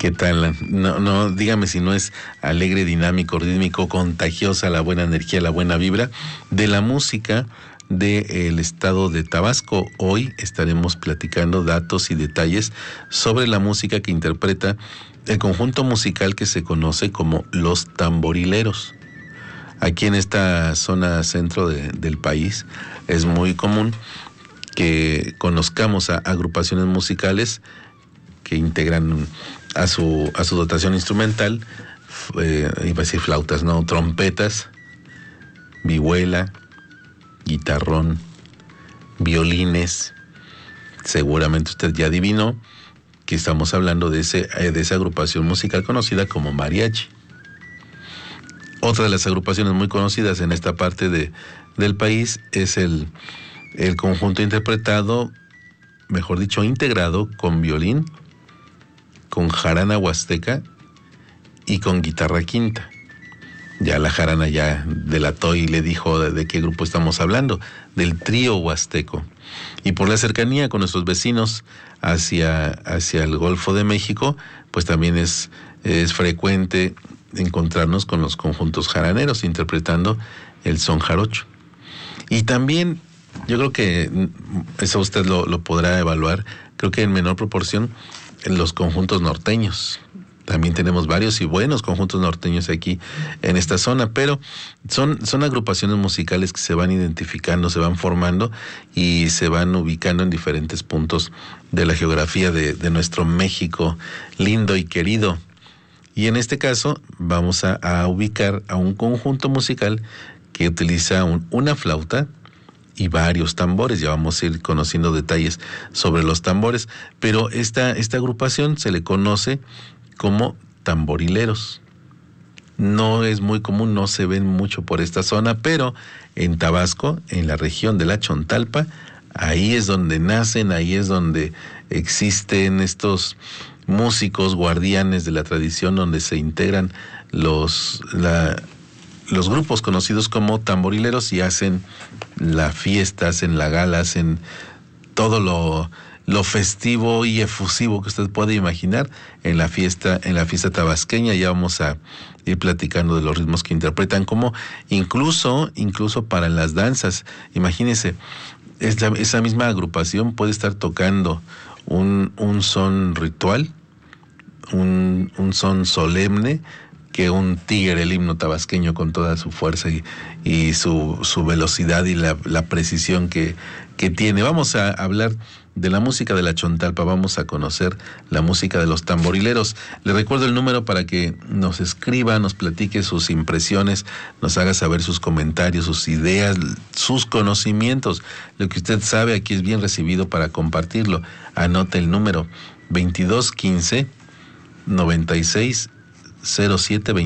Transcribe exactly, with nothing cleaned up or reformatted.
¿Qué tal? No, no, dígame si no es alegre, dinámico, rítmico, contagiosa la buena energía, la buena vibra de la música del estado de Tabasco. Hoy estaremos platicando datos y detalles sobre la música que interpreta el conjunto musical que se conoce como Los Tamborileros. Aquí en esta zona centro de, del país es muy común que conozcamos a agrupaciones musicales que integran a su a su dotación instrumental, eh, iba a decir flautas, no, trompetas, vihuela, guitarrón, violines. Seguramente usted ya adivinó que estamos hablando de ese de esa agrupación musical conocida como mariachi. Otra de las agrupaciones muy conocidas en esta parte de, del país es el, el conjunto interpretado, mejor dicho, integrado con violín, con jarana huasteca y con guitarra quinta. Ya la jarana ya delató y le dijo de, de qué grupo estamos hablando, del trío huasteco. Y por la cercanía con nuestros vecinos hacia, hacia el Golfo de México, pues también es, es frecuente encontrarnos con los conjuntos jaraneros interpretando el son jarocho. Y también, yo creo que eso usted lo, lo podrá evaluar, creo que en menor proporción, en los conjuntos norteños. También tenemos varios y buenos conjuntos norteños aquí en esta zona, pero son, son agrupaciones musicales que se van identificando, se van formando y se van ubicando en diferentes puntos de la geografía de, de nuestro México lindo y querido. Y en este caso vamos a, a ubicar a un conjunto musical que utiliza un, una flauta y varios tambores. Ya vamos a ir conociendo detalles sobre los tambores, pero esta, esta agrupación se le conoce como tamborileros. No es muy común, no se ven mucho por esta zona, pero en Tabasco, en la región de la Chontalpa, ahí es donde nacen, ahí es donde existen estos músicos guardianes de la tradición, donde se integran los, la, los grupos conocidos como tamborileros y hacen la fiesta, hacen la gala, hacen todo lo, lo festivo y efusivo que usted puede imaginar en la fiesta, en la fiesta tabasqueña. Ya vamos a ir platicando de los ritmos que interpretan, como incluso, incluso para las danzas. Imagínese, esa, esa misma agrupación puede estar tocando un, un son ritual, un, un son solemne, que un tigre, el himno tabasqueño, con toda su fuerza y, y su, su velocidad y la, la precisión que, que tiene. Vamos a hablar de la música de la Chontalpa, vamos a conocer la música de los tamborileros. Le recuerdo el número para que nos escriba, nos platique sus impresiones, nos haga saber sus comentarios, sus ideas, sus conocimientos. Lo que usted sabe aquí es bien recibido para compartirlo. Anote el número veintidós quince noventa y seis cero siete veinte.